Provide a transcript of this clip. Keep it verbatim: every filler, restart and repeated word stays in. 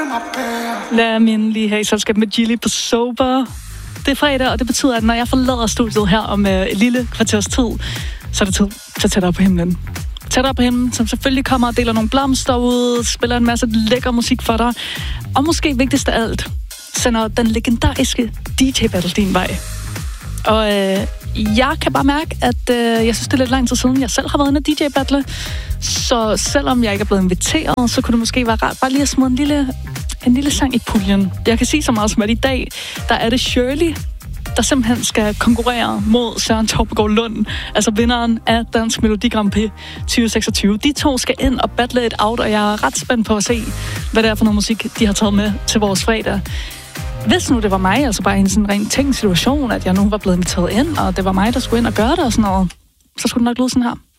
Lad min lige her i selskab med Gilly på Sober. Det er fredag, og det betyder, at når jeg forlader studiet her om øh, et lille kvarters tid, så er det tid til tættere på himlen. Tættere på himlen, som selvfølgelig kommer og deler nogle blomster ud, spiller en masse lækker musik for dig, og måske vigtigst af alt, sender den legendariske D J-battle din vej. Og øh, jeg kan bare mærke, at øh, jeg synes, det er lidt lang tid siden, jeg selv har været inde i D J-battle. Så selvom jeg ikke er blevet inviteret, så kunne det måske være rart bare lige at smide en lille, en lille sang i puljen. Jeg kan sige så meget som, at i dag, der er det Shirley, der simpelthen skal konkurrere mod Søren Torpegaard Lund, altså vinderen af Dansk Melodi Grand Prix tyve seksogtyve. De to skal ind og battle et out, og jeg er ret spændt på at se, hvad det er for noget musik, de har taget med til vores fredag. Hvis nu det var mig, altså bare i en sådan ren tænkt situation, at jeg nu var blevet inviteret ind, og det var mig, der skulle ind og gøre det og sådan noget, så skulle det nok lyde sådan her.